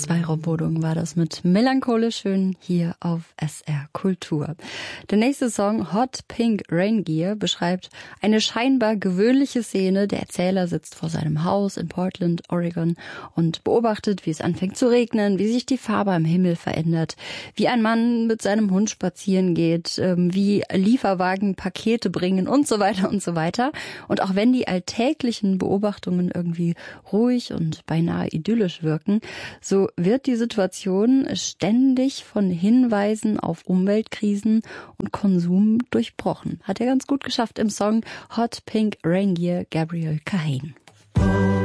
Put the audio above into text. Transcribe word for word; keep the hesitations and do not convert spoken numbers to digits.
zwei Rodung war das mit Melancholisch schön hier auf S R Kultur. Der nächste Song, Hot Pink Rain Gear, beschreibt eine scheinbar gewöhnliche Szene. Der Erzähler sitzt vor seinem Haus in Portland, Oregon und beobachtet, wie es anfängt zu regnen, wie sich die Farbe am Himmel verändert, wie ein Mann mit seinem Hund spazieren geht, wie Lieferwagen Pakete bringen und so weiter und so weiter. Und auch wenn die alltäglichen Beobachtungen irgendwie ruhig und beinahe idyllisch wirken, so wird die Situation ständig von Hinweisen auf Umweltkrisen und Konsum durchbrochen. Hat er ganz gut geschafft im Song Hot Pink Rain Gear, Gabriel Kahane.